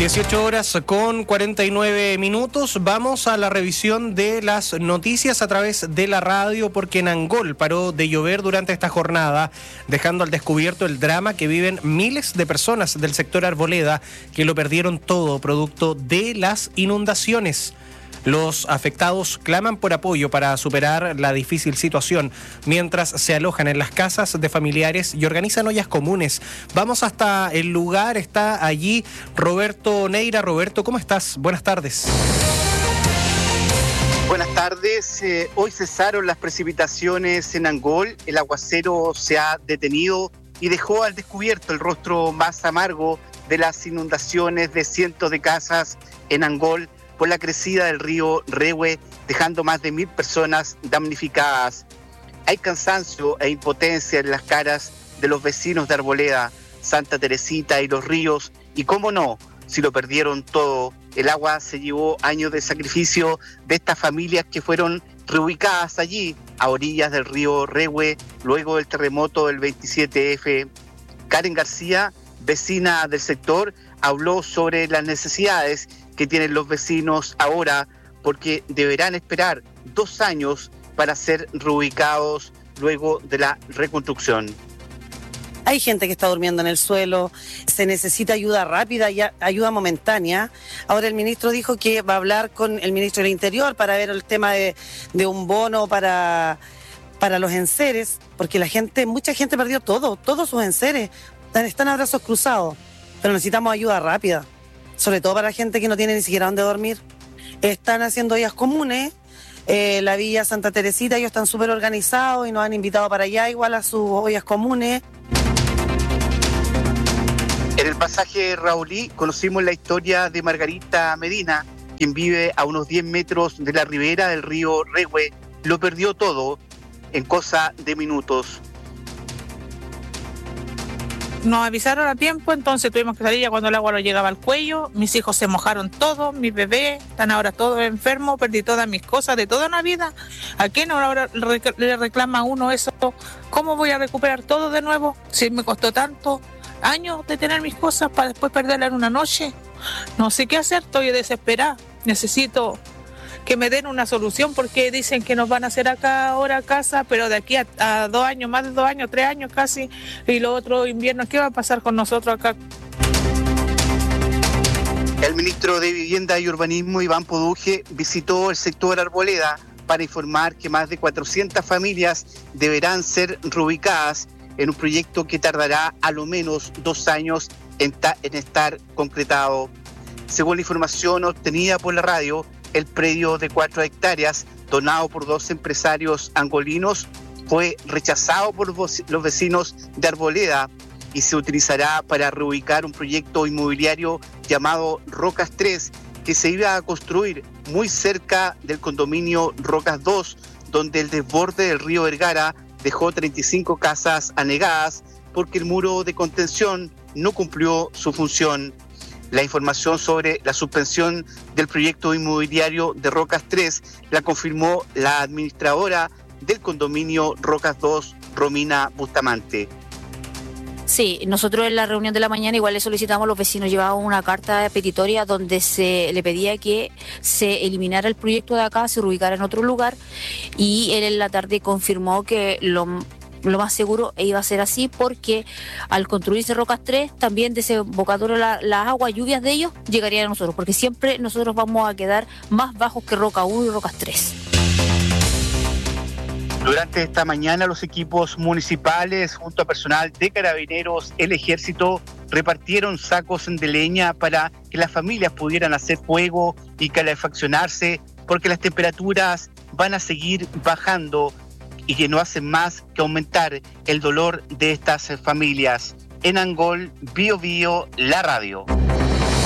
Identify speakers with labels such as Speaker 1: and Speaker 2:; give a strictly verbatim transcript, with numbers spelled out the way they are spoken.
Speaker 1: dieciocho horas con cuarenta y nueve minutos. Vamos a la revisión de las noticias a través de la radio, porque en Angol paró de llover durante esta jornada, dejando al descubierto el drama que viven miles de personas del sector Arboleda, que lo perdieron todo producto de las inundaciones. Los afectados claman por apoyo para superar la difícil situación, mientras se alojan en las casas de familiares y organizan ollas comunes. Vamos hasta el lugar, está allí Roberto Neira. Roberto, ¿cómo estás? Buenas tardes.
Speaker 2: Buenas tardes. Eh, hoy cesaron las precipitaciones en Angol, el aguacero se ha detenido y dejó al descubierto el rostro más amargo de las inundaciones de cientos de casas en Angol, por la crecida del río Rehue, dejando más de mil personas damnificadas. Hay cansancio e impotencia en las caras de los vecinos de Arboleda, Santa Teresita y Los Ríos, y cómo no, si lo perdieron todo. El agua se llevó años de sacrificio de estas familias que fueron reubicadas allí, a orillas del río Rehue, luego del terremoto del veintisiete efe. Karen García, vecina del sector, habló sobre las necesidades que tienen los vecinos ahora, porque deberán esperar dos años para ser reubicados luego de la reconstrucción.
Speaker 3: Hay gente que está durmiendo en el suelo, se necesita ayuda rápida y ayuda momentánea. Ahora el ministro dijo que va a hablar con el ministro del Interior para ver el tema de, de un bono para, para los enseres, porque la gente, mucha gente perdió todo, todos sus enseres, están a brazos cruzados, pero necesitamos ayuda rápida. Sobre todo para la gente que no tiene ni siquiera dónde dormir. Están haciendo ollas comunes, eh, la Villa Santa Teresita, ellos están súper organizados y nos han invitado para allá igual a sus ollas comunes.
Speaker 2: En el pasaje Raulí conocimos la historia de Margarita Medina, quien vive a unos diez metros de la ribera del río Rehue. Lo perdió todo en cosa de minutos.
Speaker 4: Nos avisaron a tiempo, entonces tuvimos que salir ya cuando el agua nos llegaba al cuello. Mis hijos se mojaron todos, mis bebés están ahora todos enfermos, perdí todas mis cosas de toda una vida. ¿A quién ahora le reclama a uno eso? ¿Cómo voy a recuperar todo de nuevo? Si me costó tanto años de tener mis cosas para después perderlas en una noche. No sé qué hacer, estoy desesperada. Necesito que me den una solución, porque dicen que nos van a hacer acá ahora casa, pero de aquí a, a dos años, más de dos años, tres años casi, y los otros inviernos, ¿qué va a pasar con nosotros acá?
Speaker 2: El ministro de Vivienda y Urbanismo, Iván Poduje, visitó el sector Arboleda para informar que más de cuatrocientas familias deberán ser reubicadas en un proyecto que tardará a lo menos dos años en, ta- en estar concretado. Según la información obtenida por la radio, el predio de cuatro hectáreas, donado por dos empresarios angolinos, fue rechazado por los vecinos de Arboleda y se utilizará para reubicar un proyecto inmobiliario llamado Rocas tres, que se iba a construir muy cerca del condominio Rocas dos, donde el desborde del río Vergara dejó treinta y cinco casas anegadas porque el muro de contención no cumplió su función. La información sobre la suspensión del proyecto inmobiliario de Rocas tres la confirmó la administradora del condominio Rocas dos, Romina Bustamante.
Speaker 5: Sí, nosotros en la reunión de la mañana igual le solicitamos a los vecinos, llevábamos una carta petitoria donde se le pedía que se eliminara el proyecto de acá, se reubicara en otro lugar, y él en la tarde confirmó que lo... lo más seguro iba a ser así, porque al construirse Rocas tres, también desembocadura las la agua, lluvias de ellos, llegarían a nosotros, porque siempre nosotros vamos a quedar más bajos que Roca uno y Rocas tres.
Speaker 2: Durante esta mañana, los equipos municipales, junto a personal de Carabineros, el Ejército, repartieron sacos de leña para que las familias pudieran hacer fuego y calefaccionarse, porque las temperaturas van a seguir bajando y que no hacen más que aumentar el dolor de estas familias. En Angol, Bio Bio, la radio.